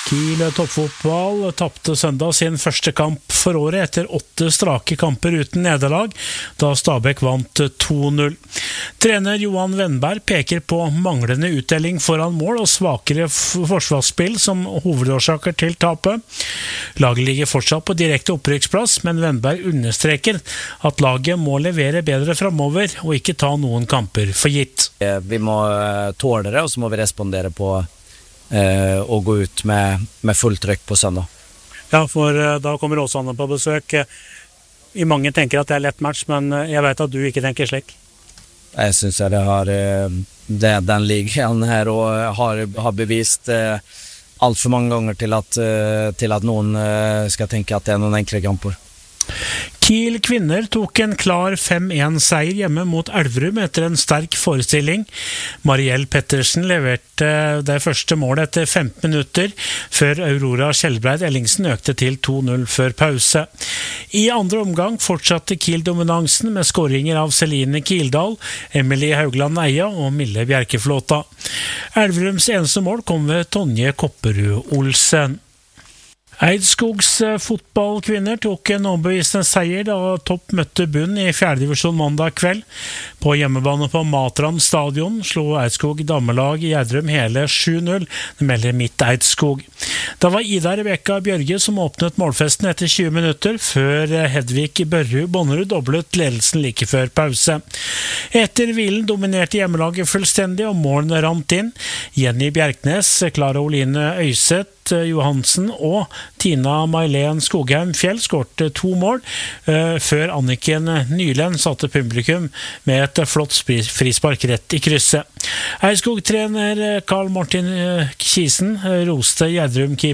Kiel toppfotball tapte søndag sin første kamp for året etter 8 strake kamper uten nederlag, da Stabæk vant 2-0. Trener Johan Wennberg peker på manglende utdeling foran mål og svakere forsvarsspill som hovedårsaker til tapet. Laget ligger fortsatt på direkte opprykksplass, men Wennberg understreker at laget må levere bedre fremover og ikke ta noen kamper for gitt. Vi må tåle det, og så må vi respondere på og gå ut med fullt trykk på søndag. Ja, for da kommer Åsane på besøk. I mange tenker at det lett match, men jeg vet at du ikke tenker slik. Jeg synes den ligaen her og har bevist alt for mange ganger til at noen skal tenke at det noen enkle kamper. Kiel kvinner tok en klar 5-1-seier hjemme mot Elverum etter en sterk forestilling. Mariell Pettersen leverte det første målet etter 15 minutter, før Aurora Kjellbreid Ellingsen økte til 2-0 før pause. I andre omgang fortsatte Kiel-dominansen med skåringer av Celine Kildal, Emilie Haugland Eia og Mille Bjerkeflåta. Elverums eneste mål kom ved Tonje Kopperud Olsen. Eidskogs fotballkvinner tok en overbevisende seier da Topp møtte bunn i 4. divisjon mandag kveld. På hjemmebane på Matran stadion slo Eidskog damelag i Gjerdrum hele 7-0, det melder Midt Eidskog. Da var Ida Rebekka Bjørge som åpnet målfesten etter 20 minutter, før Hedvig Børrud Bonnerud doblet ledelsen like før pause. Etter hvilen dominerte hjemmelaget fullstendig, og målene rant inn. Jenny Bjerknes, Klara Oline Øyseth, Johansen og Tina Mailen Skogheim Fjell skårte 2 mål, før Anniken Nylen satte publikum med et flott frispark rett i krysset. Eidskog-trener Karl Martin Kisen roste Gjerdrum-keeper